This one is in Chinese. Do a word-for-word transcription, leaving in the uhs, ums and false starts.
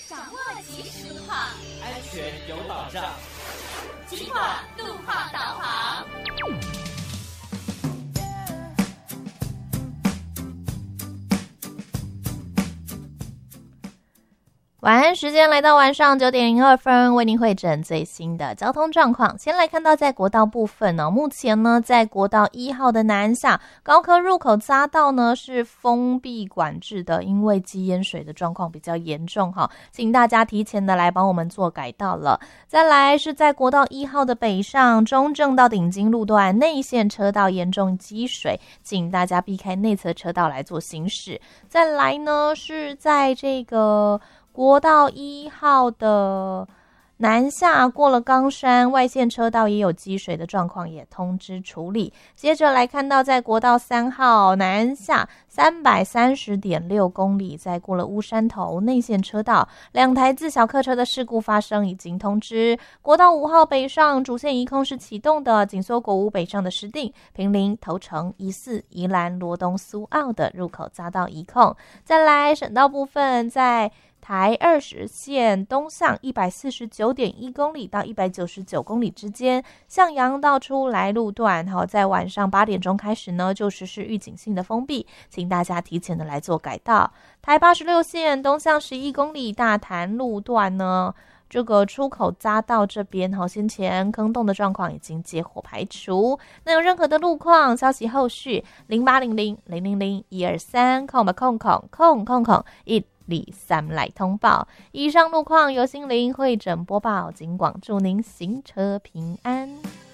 掌握即时路况， 安全有保障。 警广路况导航。 晚安时间来到晚上九点零二分，为您汇诊最新的交通状况。先来看到在国道部分哦，目前呢在国道一号的南下高科入口匝道呢是封闭管制的，因为积淹水的状况比较严重哈，请大家提前的来帮我们做改道了。再来是在国道一号的北上中正到顶金路段内线车道严重积水，请大家避开内侧车道来做行驶。再来呢是在这个国道一号的南下过了冈山外线车道也有积水的状况，也通知处理。接着来看到在国道三号南下三百三十点六公里，在过了乌山头内线车道两台自小客车的事故发生，已经通知。国道五号北上主线移控是启动的，紧缩国五北上的石碇、坪林、头城、宜四、宜兰、罗东、苏澳的入口匝道移控。再来省道部分，在台二十线东向一百四十九点一公里到一百九十九公里之间，向阳道出来路段，好，在晚上八点钟开始呢，就实施预警性的封闭，请大家提前的来做改道。台八十六线东向十一公里大潭路段呢，这个出口匝道这边好，先前坑洞的状况已经接火排除。那有任何的路况消息后续零八零零零零零一二三空吧空空空空空一李三来通报。以上路况由心灵会诊播报，警广祝您行车平安。